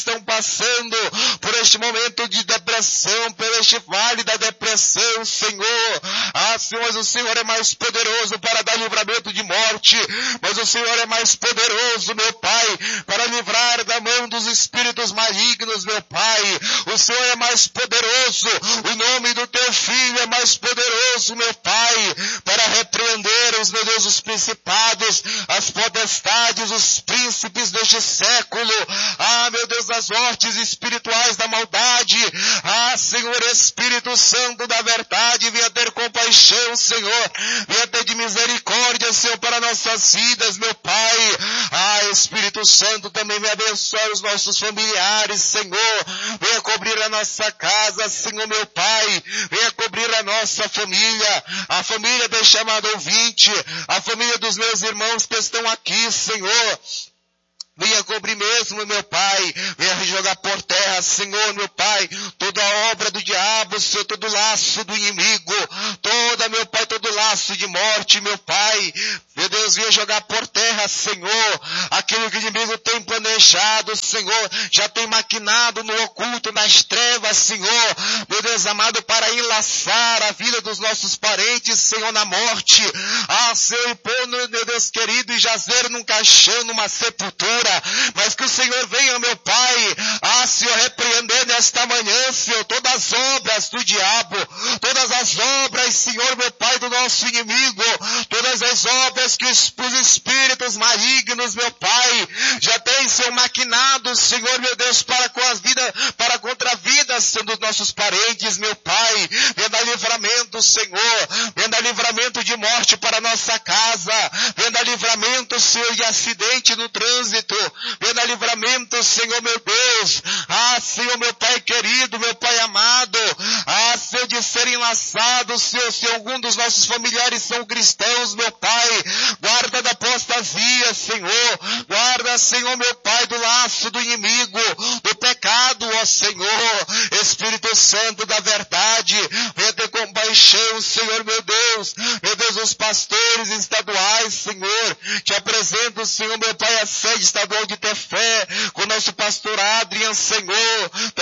estão passando por este momento de depressão, por este vale da depressão, Senhor. Senhor, mas o Senhor é mais poderoso para dar livramento de morte, mas o Senhor é mais poderoso, meu Pai, para livrar da mão dos espíritos malignos, meu Pai. O Senhor é mais poderoso, o nome do teu Filho é mais poderoso, meu Pai, para repreender meu Deus, os principados, as potestades, os príncipes deste século. Meu Deus, as hostes espirituais da maldade. Senhor, Espírito Santo da verdade, venha ter compaixão, Senhor. Venha ter de misericórdia, Senhor, para nossas vidas, meu Pai. Espírito Santo, também me abençoe os nossos familiares, Senhor. Venha cobrir a nossa casa, Senhor, meu Pai. Venha cobrir a nossa família, a família do chamado ouvinte, a família dos meus irmãos que estão aqui, Senhor. Venha cobrir mesmo, meu Pai. Venha jogar por terra, Senhor, meu Pai, toda a obra do diabo, Senhor, todo laço do inimigo, meu Pai, todo laço de morte, meu Pai. Meu Deus, venha jogar por terra, Senhor, aquilo que o inimigo tem planejado, Senhor, já tem maquinado no oculto, nas trevas, Senhor, meu Deus amado, para enlaçar a vida dos nossos parentes, Senhor, na morte. Senhor, e pôr, meu Deus querido, e jazer num caixão, numa sepultura, mas que o Senhor venha, meu Pai, Senhor, repreender nesta manhã, Senhor, todas as obras do diabo, todas as obras, Senhor, meu Pai, do nosso inimigo, todas as obras que os espíritos malignos, meu Pai, já têm, Senhor, maquinado, Senhor, meu Deus, para contra a vida, Senhor, dos nossos parentes, meu Pai. Venha dar livramento, Senhor, venha dar livramento de morte para a nossa casa, venha dar livramento, Senhor, de acidente no trânsito, venha dar livramento, Senhor, meu Deus, Senhor, meu Pai querido, meu Pai amado, Senhor, de ser enlaçado, Senhor, se algum dos nossos familiares são cristãos, meu Pai, guarda da apostasia, Senhor, guarda, Senhor, meu Pai, do laço do inimigo, do pecado, ó Senhor, Espírito Santo da verdade, venha ter compaixão, Senhor, meu Deus, os pastores estaduais, Senhor, te apresento, Senhor, meu Pai, a sede estadual de Tefé, com o nosso pastor Adrian, Senhor,